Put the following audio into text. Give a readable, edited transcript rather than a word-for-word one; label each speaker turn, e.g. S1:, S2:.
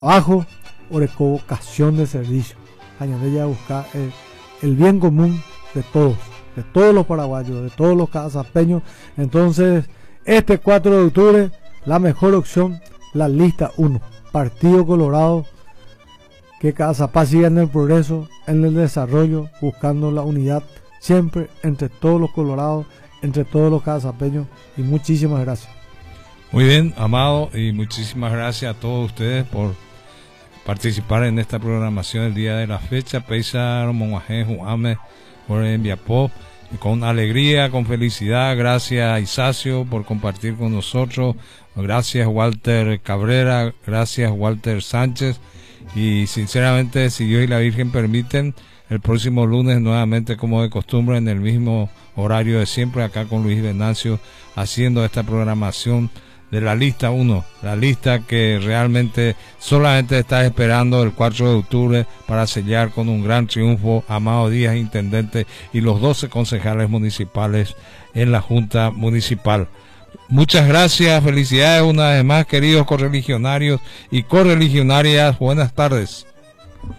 S1: trabajo o de vocación de servicio. Añadella buscar el bien común de todos los paraguayos, de todos los casapeños. Entonces, este 4 de octubre, la mejor opción, la lista 1, Partido Colorado, que Cazapá siga en el progreso, en el desarrollo, buscando la unidad siempre entre todos los colorados, entre todos los casapeños. Y muchísimas gracias.
S2: Muy bien, Amado, y muchísimas gracias a todos ustedes por participar en esta programación el día de la fecha. Peisa, Monguajé, Juame, por Enviapó, con alegría, con felicidad. Gracias, Isacio, por compartir con nosotros. Gracias, Walter Cabrera. Gracias, Walter Sánchez. Y sinceramente, si Dios y la Virgen permiten, el próximo lunes nuevamente, como de costumbre, en el mismo horario de siempre, acá con Luis Venancio, haciendo esta programación de la lista 1, la lista que realmente solamente está esperando el 4 de octubre para sellar con un gran triunfo a Amado Díaz, intendente, y los 12 concejales municipales en la Junta Municipal. Muchas gracias, felicidades una vez más, queridos correligionarios y correligionarias, buenas tardes.